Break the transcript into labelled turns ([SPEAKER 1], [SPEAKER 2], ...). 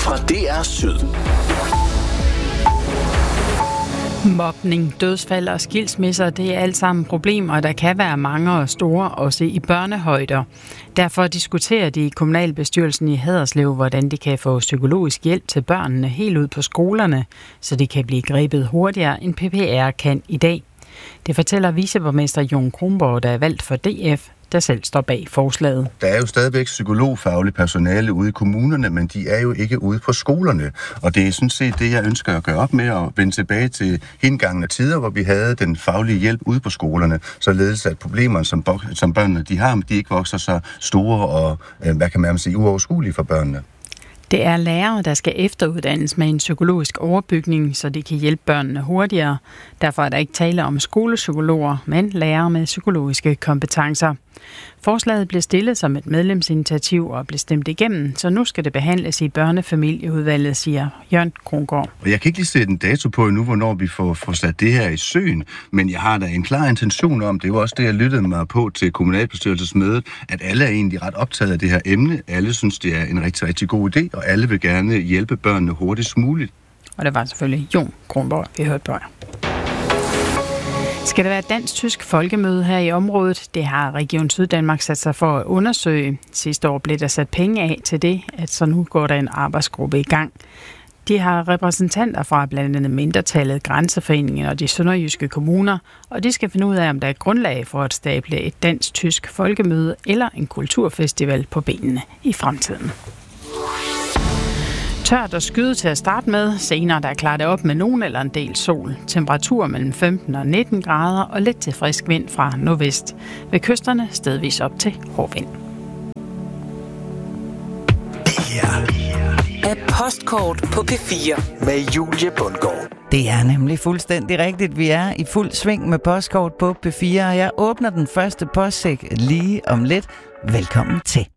[SPEAKER 1] fra DR Syd.
[SPEAKER 2] Mobning, dødsfald og skilsmisser, det er alt sammen problemer, der kan være mange og store, også i børnehøjder. Derfor diskuterer de i kommunalbestyrelsen i Haderslev, hvordan de kan få psykologisk hjælp til børnene helt ud på skolerne, så de kan blive grebet hurtigere, end PPR kan i dag. Det fortæller viceborgmester Jon Kronborg, der er valgt for DF, der selv står bag forslaget.
[SPEAKER 3] Der er jo stadigvæk psykologfagligt personale ude i kommunerne, men de er jo ikke ude på skolerne. Og det er sådan set det, jeg ønsker at gøre op med og vende tilbage til hengangende tider, hvor vi havde den faglige hjælp ude på skolerne, således at problemerne, som børnene de har, de ikke vokser så store og, hvad kan man sige, uoverskuelige for børnene.
[SPEAKER 2] Det er lærere, der skal efteruddannes med en psykologisk overbygning, så de kan hjælpe børnene hurtigere. Derfor er der ikke tale om skolepsykologer, men lærere med psykologiske kompetencer. Forslaget blev stillet som et medlemsinitiativ og blev stemt igennem, så nu skal det behandles i børnefamilieudvalget, siger Jørgen Krongaard.
[SPEAKER 3] Og jeg kan ikke lige sætte en dato på endnu, hvornår vi får sat det her i søen, men jeg har da en klar intention om, det er jo også det, jeg lyttede mig på til kommunalbestyrelsesmødet, at alle er egentlig ret optaget af det her emne. Alle synes, det er en rigtig, rigtig god idé, og alle vil gerne hjælpe børnene hurtigst muligt.
[SPEAKER 2] Og det var selvfølgelig Jon Kronborg, vi hørte på. Skal der være et dansk-tysk folkemøde her i området? Det har Region Syddanmark sat sig for at undersøge. Sidste år blev der sat penge af til det, at så nu går der en arbejdsgruppe i gang. De har repræsentanter fra blandt andet mindretallet, Grænseforeningen og de sønderjyske kommuner, og de skal finde ud af, om der er grundlag for at stable et dansk-tysk folkemøde eller en kulturfestival på benene i fremtiden. Tørt og skyde til at starte med. Senere der klarer det op med nogen eller en del sol. Temperatur mellem 15 og 19 grader og lidt til frisk vind fra nordvest. Ved kysterne stedvis op til hård vind.
[SPEAKER 1] Det her er Postkort på P4 med Julie Bundgaard.
[SPEAKER 4] Det er nemlig fuldstændig rigtigt. Vi er i fuld sving med postkort på P4, og jeg åbner den første postsæk lige om lidt. Velkommen til.